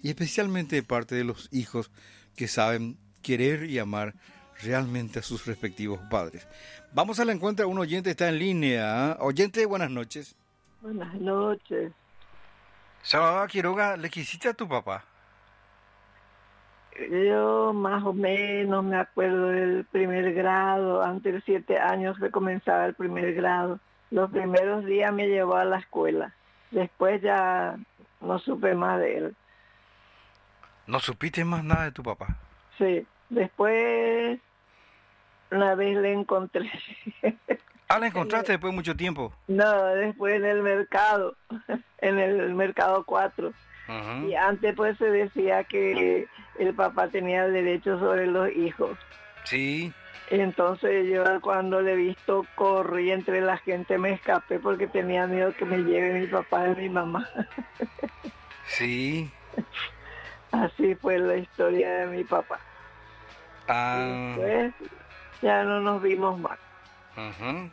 y especialmente de parte de los hijos que saben querer y amar realmente a sus respectivos padres. Vamos al encuentro, un oyente está en línea. Oyente, buenas noches. Buenas noches. Salvador Quiroga, ¿le quisiste a tu papá? Yo más o menos me acuerdo del primer grado, antes de 7 años que comenzaba el primer grado. Los primeros días me llevó a la escuela, después ya no supe más de él. ¿No supiste más nada de tu papá? Sí, después una vez le encontré. Ah, ¿la encontraste después de mucho tiempo? No, después en el mercado, en el mercado 4. Uh-huh. Y antes pues se decía que el papá tenía derecho sobre los hijos. Sí. Entonces yo cuando le he visto corrí entre la gente, me escapé porque tenía miedo que me lleve mi papá y mi mamá. Sí. Así fue la historia de mi papá. Ah. Y después ya no nos vimos más. Uh-huh.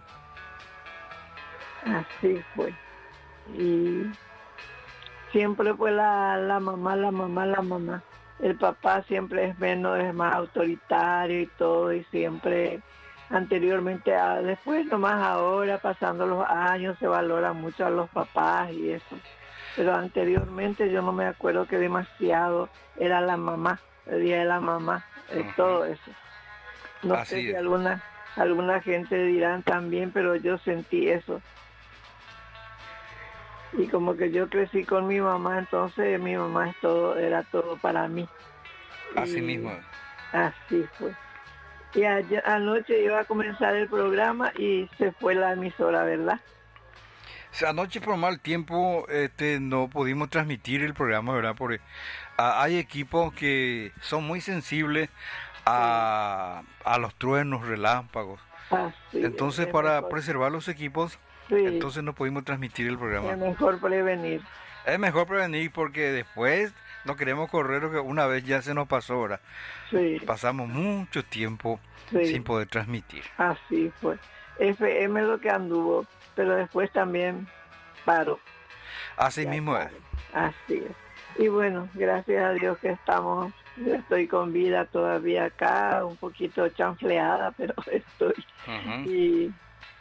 Así fue. Y siempre fue la mamá. El papá siempre es menos, es más autoritario y todo, y siempre anteriormente, después nomás ahora, pasando los años, se valora mucho a los papás y eso. Pero anteriormente yo no me acuerdo que demasiado era la mamá, el día de la mamá, todo eso. No Así sé si es. alguna gente dirán también, pero yo sentí eso. Y como que yo crecí con mi mamá, entonces mi mamá era todo para mí. Así mismo. Así fue. Y anoche iba a comenzar el programa y se fue la emisora, ¿verdad? Anoche por mal tiempo no pudimos transmitir el programa, ¿verdad? Porque hay equipos que son muy sensibles a los truenos, relámpagos. Entonces, para preservar los equipos, entonces no pudimos transmitir el programa. Es mejor prevenir. Es mejor prevenir porque después no queremos correr lo que una vez ya se nos pasó, ahora. Sí. Pasamos mucho tiempo sin poder transmitir. Así fue. FM es lo que anduvo, pero después también paró. Así mismo es. Así es. Y bueno, gracias a Dios que yo estoy con vida todavía acá, un poquito chanfleada, pero estoy. Uh-huh. Y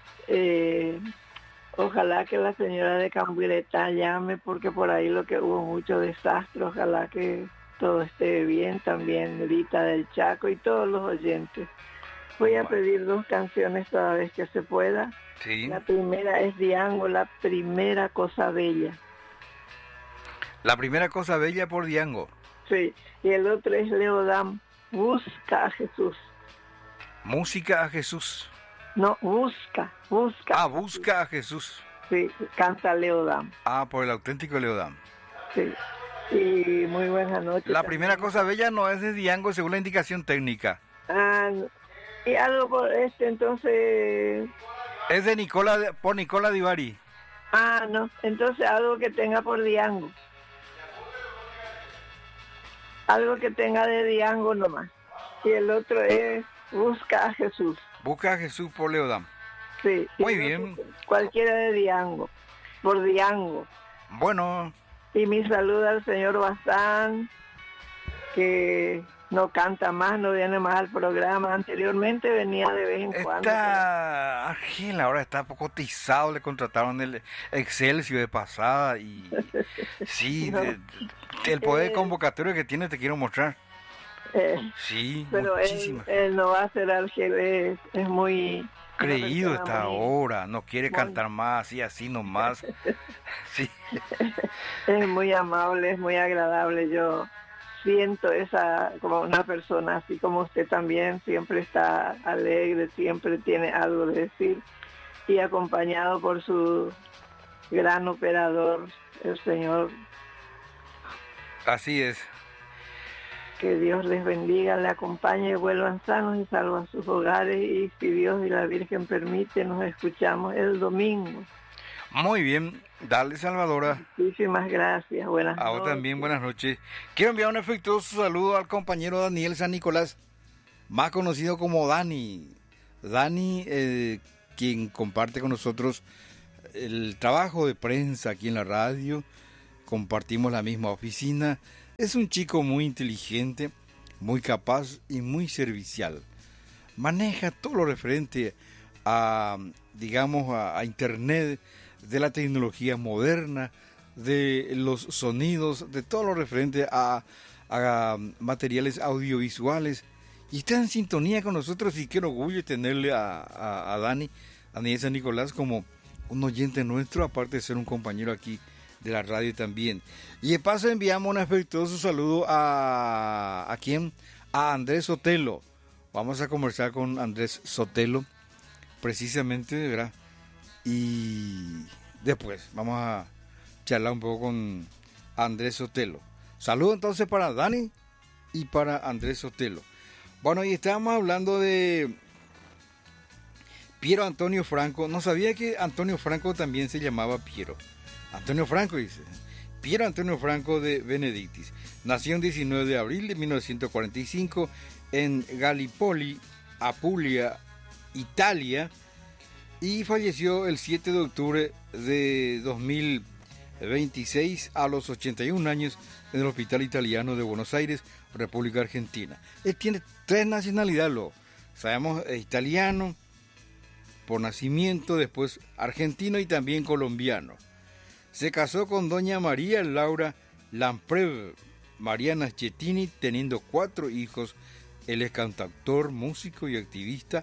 ojalá que la señora de Cambureta llame, porque por ahí lo que hubo mucho desastre, ojalá que todo esté bien también, Rita del Chaco y todos los oyentes. Voy a pedir 2 canciones toda vez que se pueda. Sí. La primera es Diango, La Primera Cosa Bella. La Primera Cosa Bella por Diango. Sí, y el otro es Leodam, Busca a Jesús. Música a Jesús. No, busca. Busca a Jesús. Sí, canta Leodam. Por el auténtico Leodam. Sí, y muy buenas noches. La Primera Cosa Bella no es de Diango según la indicación técnica. Y algo por entonces... Es de por Nicola Divari. No, entonces algo que tenga por Diango. Algo que tenga de Diango nomás. Y el otro es Busca a Jesús. Busca a Jesús por Leodam. Sí. Muy bien. Cualquiera de Diango. Por Diango. Bueno. Y mi saludo al señor Bazán, que no canta más, no viene más al programa. Anteriormente venía de vez en cuando. Argel ahora está poco cotizado, le contrataron el Excelsior de pasada y sí, no. El poder convocatorio que tiene te quiero mostrar. Sí, pero él no va a ser Argel, es muy creído está ahora, no quiere cantar más, y así nomás. Sí. Es muy amable, es muy agradable. Yo siento esa como una persona así como usted también, siempre está alegre, siempre tiene algo de decir, y acompañado por su gran operador, el Señor. Así es. Que Dios les bendiga, le acompañe y vuelvan sanos y salvos a sus hogares, y si Dios y la Virgen permite, nos escuchamos el domingo. Muy bien, dale Salvadora. Muchísimas gracias, buenas noches. A vos también, buenas noches. Quiero enviar un afectuoso saludo al compañero Daniel San Nicolás, más conocido como Dani. Dani, quien comparte con nosotros el trabajo de prensa aquí en la radio, compartimos la misma oficina. Es un chico muy inteligente, muy capaz y muy servicial. Maneja todo lo referente a, digamos, a Internet, de la tecnología moderna, de los sonidos, de todo lo referente a materiales audiovisuales. Y está en sintonía con nosotros y qué orgullo tenerle a Dani de San Nicolás como un oyente nuestro, aparte de ser un compañero aquí de la radio también. Y de paso enviamos un afectuoso saludo ¿a quién? A Andrés Sotelo. Vamos a conversar con Andrés Sotelo, precisamente, ¿verdad? Y después vamos a charlar un poco con Andrés Sotelo. Saludo entonces para Dani y para Andrés Sotelo. Bueno, y estábamos hablando de Piero Antonio Franco. No sabía que Antonio Franco también se llamaba Piero. Antonio Franco dice. Piero Antonio Franco de Benedictis. Nació el 19 de abril de 1945 en Gallipoli, Apulia, Italia. Y falleció el 7 de octubre de 2026 a los 81 años en el Hospital Italiano de Buenos Aires, República Argentina. Él tiene 3 nacionalidades, lo sabemos, italiano por nacimiento, después argentino y también colombiano. Se casó con doña María Laura Lamprev Mariana Schettini, teniendo 4 hijos. Él es cantautor, músico y activista.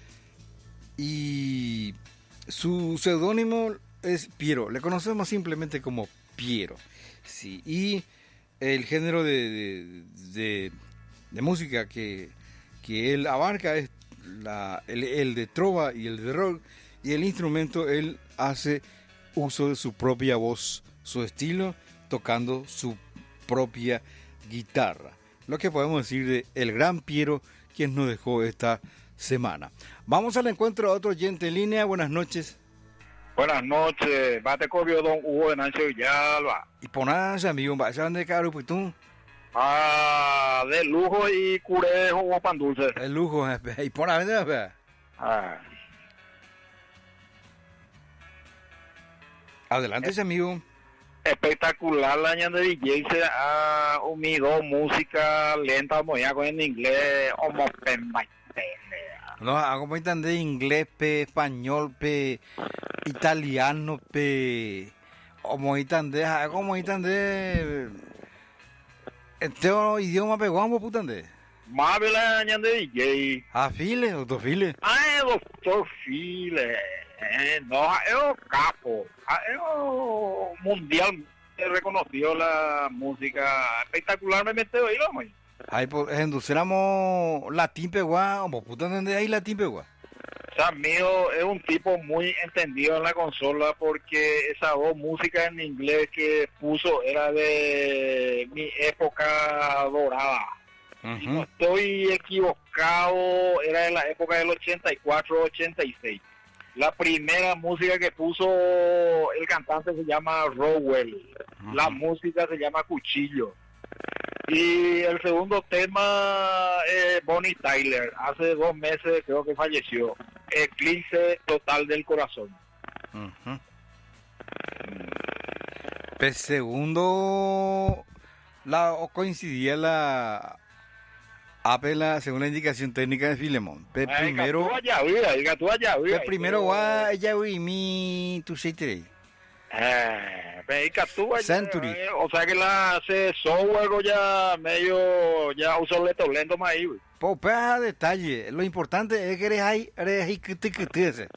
Y su seudónimo es Piero. Le conocemos simplemente como Piero. Sí, y el género de música que él abarca es el de trova y el de rock. Y el instrumento, él hace uso de su propia voz, su estilo, tocando su propia guitarra. Lo que podemos decir de el gran Piero, quien nos dejó esta semana. Vamos al encuentro de otro oyente en línea. Buenas noches. Buenas noches, bate cobio don Hugo de Nancio Villalba. Y ponas, amigo, ¿vas de caro, pues tú? De lujo y curé jugo pan dulce. El lujo, y ponas, ¿verdad? Adelante, amigo. Espectacular la ña de DJ se ha unido música lenta, moya con en inglés, como no, hago muy tan de inglés, español, italiano, como tan de este idioma peguamo, putande. Más la ña de DJ. File, doctor File. Doctor File. No, es capo. Es mundial reconocido la música espectacularmente oído, muy. Ay, pues, enduciéramos latín peguá, o puta entender ahí latín peguá. O sea, mío es un tipo muy entendido en la consola porque esa voz música en inglés que puso era de mi época dorada. Si no estoy equivocado, era de la época del 84-86. La primera música que puso el cantante se llama Rowell. La música se llama Cuchillo. Y el segundo tema, Bonnie Tyler. Hace 2 meses creo que falleció. Eclipse total del corazón. Pues segundo, coincidía la según la indicación técnica de Filemón. Primero, ella y mi tu Century. O sea que la hace software ya medio ya uso lento más ahí. Popa detalle, lo importante es que eres ahí que te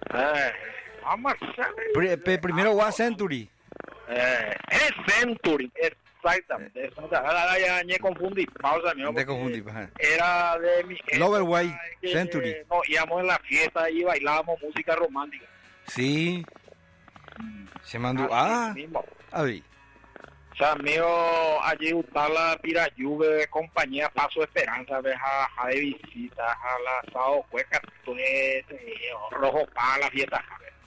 primero wa Century. Es Century, exactamente. Ya me confundí, pausa, era de mi Loverway Century. No, íbamos en la fiesta y bailábamos música romántica. Sí. Se mandó a ver. O sea, mío allí está la Pirayuve, compañía Paso Esperanza, de visita, a la Sao Cueca, rojo para la fiesta.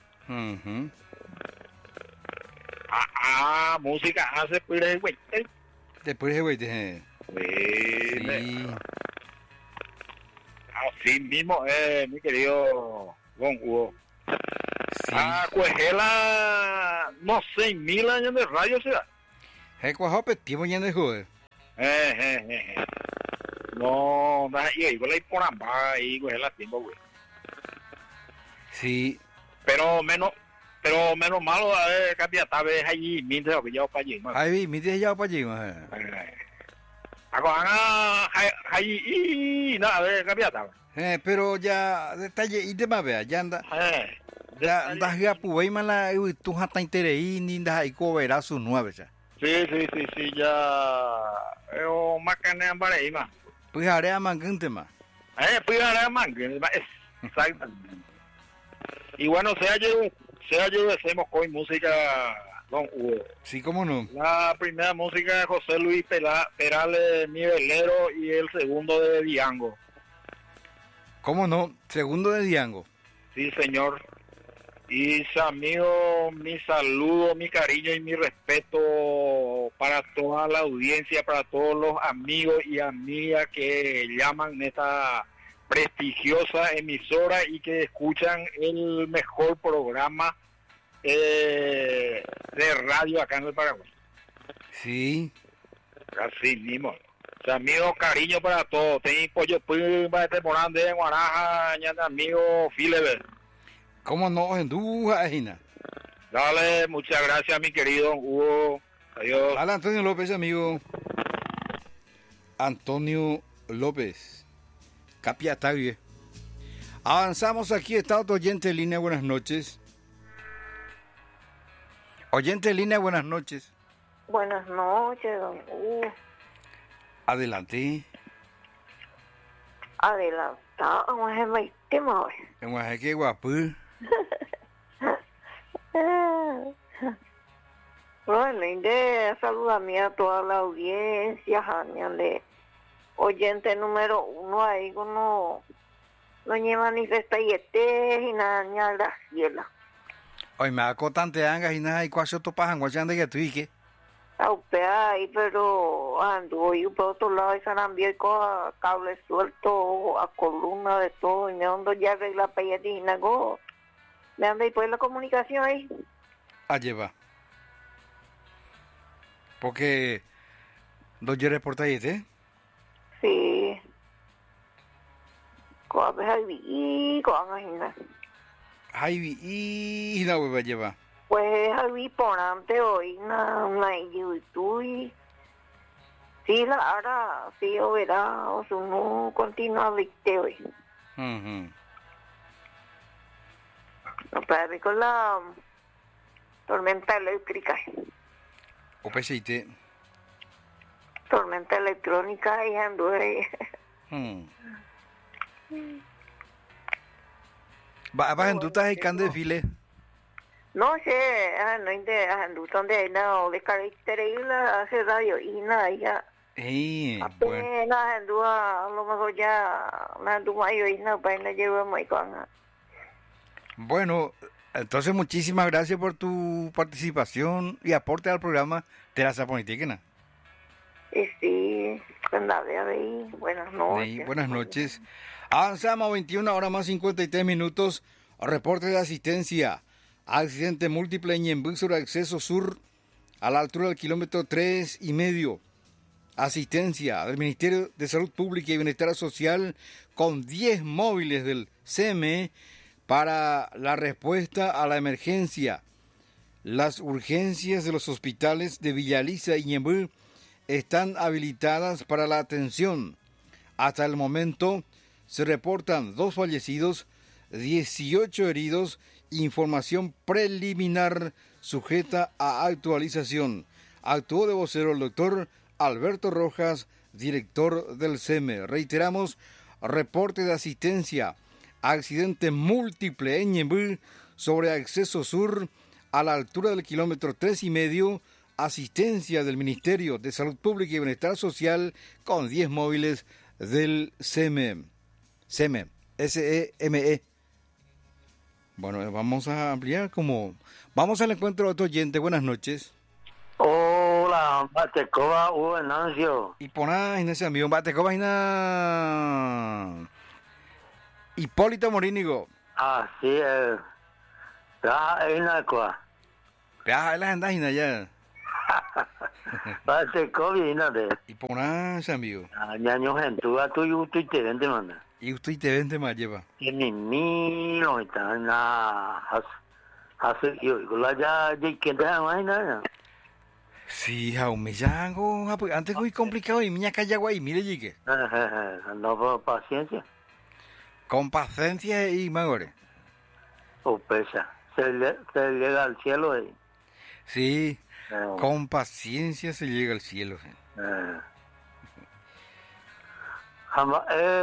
Música hace pues de güey. Después de güey, sí. Así mismo, mi querido Don Hugo. Sí. Cuejela, no sé, 1000 años de radio será. Cuajope, tiempo ya de joder. No, y ahí por ahí por ambas, ahí coger la tiempo, güey. Sí. Pero menos malo, a ver, cambia, tal vez allí, mientras que yo para allí, ¿no? Ahí, mi tía ya para allí, Nada, a ver, cambia, tal vez. pero ya, detalle, y demás, vea, ya anda. Ya andas ya pues mala tú hasta interés ni das ahí coberá su nueve ya. Sí, ya. Más carne para ahí, más. Pues haré a mangante más. Pues haré más, exactamente. Y bueno, sea yo hacemos con música, don Hugo. Sí, cómo no. La primera música de José Luis Perales Nivelero y el segundo de Diango. ¿Cómo no? Segundo de Diango. Sí, señor. Y amigo, mi saludo, mi cariño y mi respeto para toda la audiencia, para todos los amigos y amigas que llaman esta prestigiosa emisora y que escuchan el mejor programa de radio acá en el Paraguay. Sí. Así mismo. O sea, amigo, cariño para todos. Tengo pollo para este temporada de Guaraja, ñanda amigo Fileber. ¿Cómo no? En Dujajina. Dale, muchas gracias, mi querido Hugo. Adiós. Hola, Antonio López, amigo. Antonio López. Capiatagüe. Avanzamos aquí, está otro oyente en línea, buenas noches. Oyente en línea, buenas noches. Buenas noches, don Hugo. Adelante. Adelantado, es el tema hoy. En Oaxaca, guapo. Bueno, de saludar a toda la audiencia, de oyente número 1 ahí, no manifesta y nada, la ciela. Hoy me acotante angas y nada, y cuasi topajan, guachande que tú y que. Aupea ahí, pero ando yo por otro lado y Sarambia y con cable suelto, a columna de todo, y me ando ya arregla pelletina, go. Me anda y pues la comunicación ahí. Allí va. Porque ¿dos reporta ahí, eh? Sí. Con y con ajina. Ay, y la hueva lleva. Pues Javi ponante hoy na YouTube y sí la ahora sí o verá o su no continúa viste hoy. No para con la tormenta eléctrica. O PCT. Tormenta electrónica y ando ahí. Va en dudas y can desfile. No sé, no ando donde no de carácter la hace radio y nada ya. Apenas ando a lo mejor ya ando mayo y no para no llevar muy con. Bueno, entonces muchísimas gracias por tu participación y aporte al programa de la Zaponítica. Sí, ahí. Buenas noches. Buenas noches. Avanzamos 21 horas más 53 minutos. Reporte de asistencia. Accidente múltiple en Ñembú sobre acceso sur a la altura del kilómetro 3,5. Asistencia del Ministerio de Salud Pública y Bienestar Social con 10 móviles del CME para la respuesta a la emergencia. Las urgencias de los hospitales de Villaliza y Ñembú están habilitadas para la atención. Hasta el momento se reportan 2 fallecidos, 18 heridos, información preliminar sujeta a actualización. Actuó de vocero el doctor Alberto Rojas, director del CEME. Reiteramos, reporte de asistencia. Accidente múltiple en Ñembú sobre acceso sur a la altura del kilómetro 3,5. Asistencia del Ministerio de Salud Pública y Bienestar Social con 10 móviles del CEME. SEME. Bueno, vamos a ampliar como... Vamos al encuentro de otro oyente. Buenas noches. Hola, Batecoba, Hugo Nancio. Y poná, en ese amigo, Batecoba, Hipólito Morínigo. Así es. Ya, es una cosa. Ya, la andas ya. Pate COVID nada. Y por nada, amigo. Ñaño gente, tú te vende manda. Y usted te vende más lleva. Ni no está na hace yo ya que te hay nada. Sí, aún me llamo, antes muy complicado y miña calla guay, mire llegué. No paciencia. Con paciencia y magore. O pesa. Se llega al cielo ahí. Sí, con paciencia se llega al cielo. Jamás,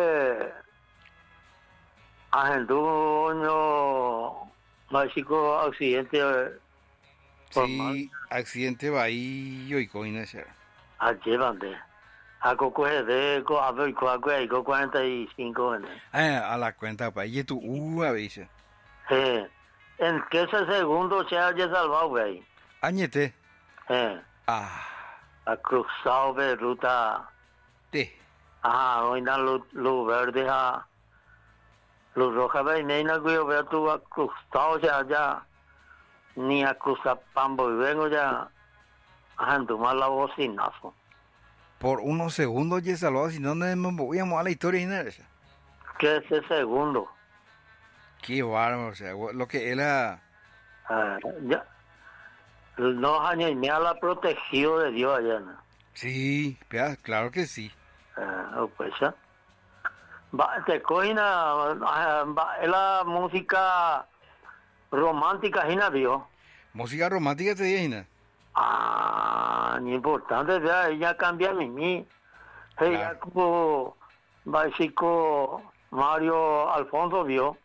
agenduño, mágico accidente. Sí, accidente va ahí y coina ser. A llevante. A coco de a ver cuál 45 años. A la cuenta pa y tu a veces. En que ese segundo se haya salvado, güey. Añete. A cruzado de ruta. Te. Hoy na luz verde, luz roja, güey, nena, güey, veo tú a cruzado ya. Ni a cruzar Pambo y vengo ya a tomar la bocinazo. Por unos segundos ya salvado, si no nos movíamos a la historia y nada. ¿Qué es ese segundo? Qué bárbaro, o sea, lo que era... Ya, 2 años y medio la protegió de Dios allá, ¿no? Sí, claro que sí. Pues ya. Te coina, la música romántica, ¿sí vio? Música romántica te dije, ni importante, vea, ella cambia mí. Ella como básico Mario Alfonso vio.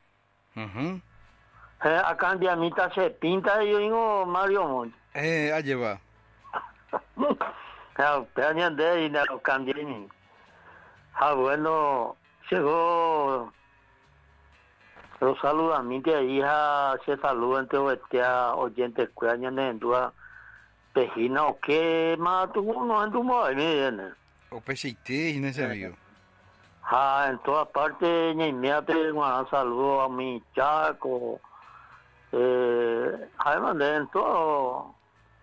A cambia mitad se pinta y yo digo Mario Monte. Allí va. Pero de y no cambié ni. Bueno, llegó los saludamientos de hija, se saludan entre oyentes cuyañas en dua pejina o qué más tú no en tu modo miren. O peseite y no se amigo. En todas partes ni me tengo un saludo a mi chaco. Además de en todo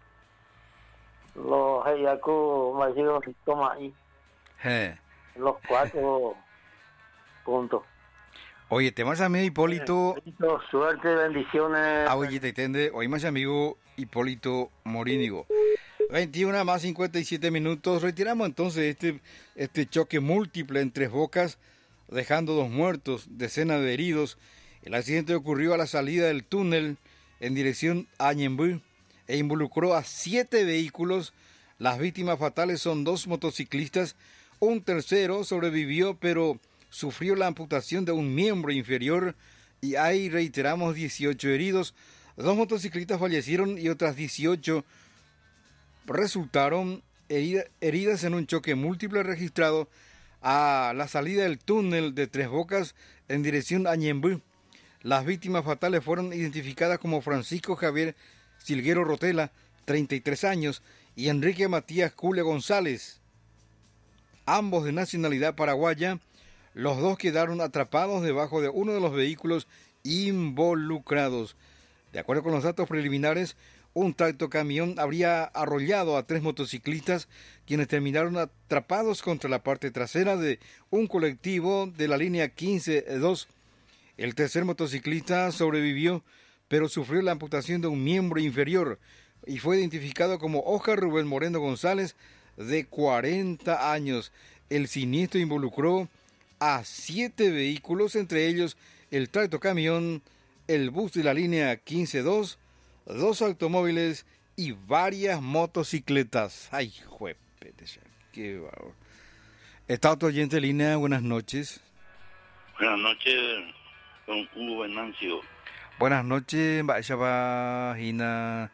los hayaku más digo toma ahí. Los 4 puntos. Oye, te más amigo Hipólito. Suerte, bendiciones. Oye, te entiende. Hoy más amigo Hipólito Morínigo. 21 más 57 minutos. Retiramos entonces este choque múltiple en Tres Bocas, dejando 2 muertos, decenas de heridos. El accidente ocurrió a la salida del túnel en dirección a Ñemby e involucró a 7 vehículos. Las víctimas fatales son 2 motociclistas. Un tercero sobrevivió, pero sufrió la amputación de un miembro inferior y hay, reiteramos, 18 heridos. 2 motociclistas fallecieron y otras 18 resultaron heridas en un choque múltiple registrado a la salida del túnel de Tres Bocas en dirección a Ñemby. Las víctimas fatales fueron identificadas como Francisco Javier Silguero Rotela, 33 años, y Enrique Matías Cule González, ambos de nacionalidad paraguaya. Los 2 quedaron atrapados debajo de uno de los vehículos involucrados. De acuerdo con los datos preliminares, un tractocamión habría arrollado a 3 motociclistas, quienes terminaron atrapados contra la parte trasera de un colectivo de la línea 15-2. El tercer motociclista sobrevivió, pero sufrió la amputación de un miembro inferior y fue identificado como Óscar Rubén Moreno González, de 40 años. El siniestro involucró a 7 vehículos, entre ellos el tractocamión, el bus de la línea 15-2, 2 automóviles y varias motocicletas. Ay, juepete, qué barro. Está otro oyente en línea, buenas noches. Buenas noches, don Hugo Venancio. Buenas noches, Baixaba, Hina,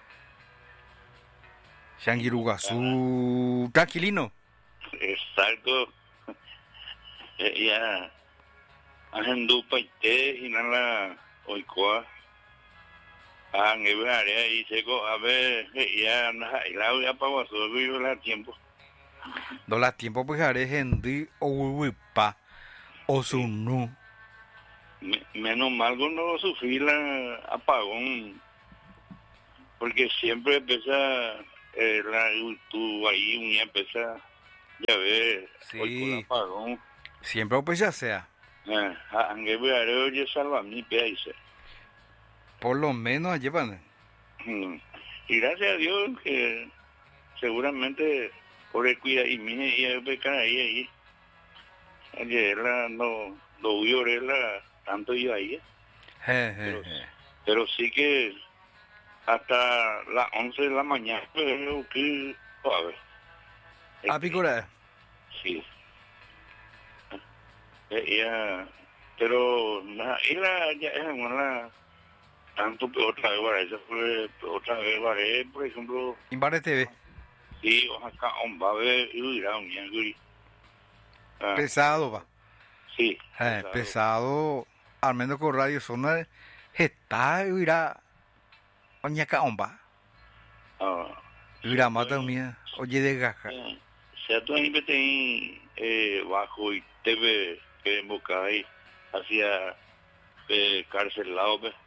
Shangirugasu, tranquilino. Exacto. Ya, Ajendu Paite, Hinala, Oikoa. En el área y seco, a ver, ya, ya para vivo la tiempo. No la tiempo, pues haré gente o huipa o su no. Menos mal que no sufrí la apagón, porque siempre empieza la YouTube ahí, un empezar, ya ves, Sí. hoy con apagón. Siempre pues ya sea. Aunque voy a ver, oye, salva mi país. Por lo menos llevan. Y gracias a Dios que seguramente por el cuidado y mire y el pecar ahí. Ayer no lloré tanto yo ahí. Pero sí que hasta las 11 de la mañana creo que a ver. ¿A picora? Sí. Pero ya es una tanto otra vez para eso fue otra vez para por ejemplo Invare TV. sí acá un va a ver y irá un Pesado va. sí pesado al menos con Radio Zona está irá oñaca omba irá mata mía oye de gaja sea tú ahí bajo y TV que embocada ahí hacia carcelado pues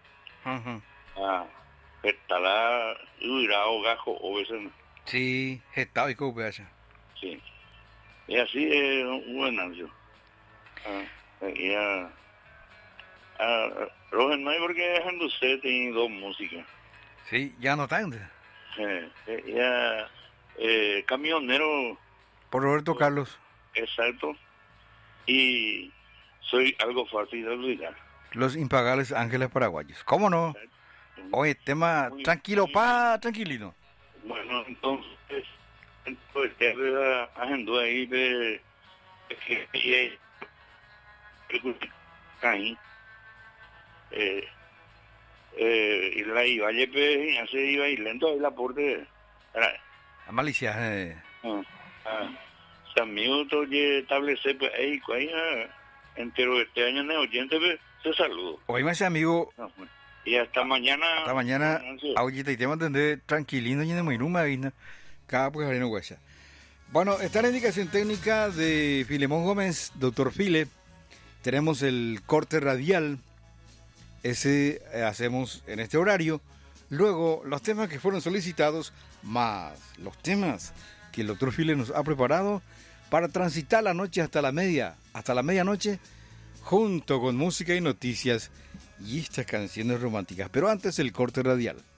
estará irá o gajo o veces sí está y cómo allá sí y así es un anuncio Roger no hay porque dejando usted tiene dos músicas sí ya no está camionero por Roberto Carlos exacto y soy algo fácil de olvidar Los Impagables Ángeles Paraguayos ¿cómo no? Oye tema muy, tranquilo tranquilino bueno entonces haciendo ahí de que ahí y la iba a llevar así iba y lento ahí la porte a malicia si amigo todo establece pues ahí entero este año en el oyente se saludo hoy más amigo y hasta mañana ahorita y tema entender tranquilino y en muy numa cada pues harino huesa. Bueno, está la indicación técnica de Filemón Gómez, doctor File. Tenemos el corte radial, ese hacemos en este horario. Luego, los temas que fueron solicitados, más los temas que el doctor File nos ha preparado para transitar la noche hasta la medianoche, junto con música y noticias y estas canciones románticas. Pero antes el corte radial.